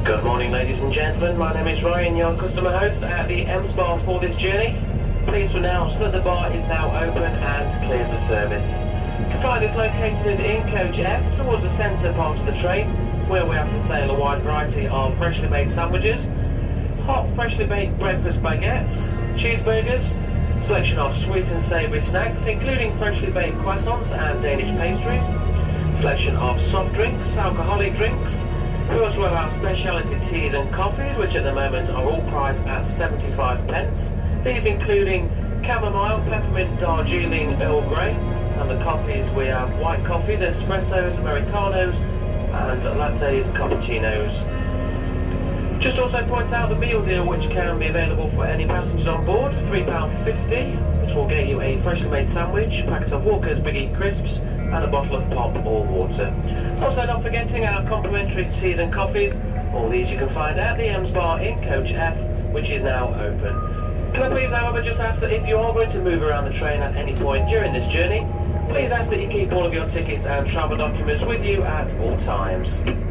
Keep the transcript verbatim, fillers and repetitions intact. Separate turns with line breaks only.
Good morning, ladies and gentlemen. My name is Ryan, your customer host at the Ems Bar for this journey. Pleased to announce that the bar is now open and clear for service. You can find us located in Coach F towards the centre part of the train, where we have for sale a wide variety of freshly made sandwiches, hot freshly baked breakfast baguettes, cheeseburgers, selection of sweet and savoury snacks including freshly baked croissants and Danish pastries, selection of soft drinks, alcoholic drinks. We also have our speciality teas and coffees, which at the moment are all priced at seventy-five pence. These including chamomile, peppermint, Darjeeling, Earl Grey, and the coffees we have white coffees, espressos, americanos, and lattes, cappuccinos. Just also point out the meal deal, which can be available for any passengers on board, three pounds fifty. This will get you a freshly made sandwich, packet of Walker's Big Eat crisps, and a bottle of pop or water. Also not forgetting our complimentary teas and coffees. All these you can find at the Ems Bar in Coach F, which is now open. Can I please, however, just ask that if you are going to move around the train at any point during this journey, please ask that you keep all of your tickets and travel documents with you at all times.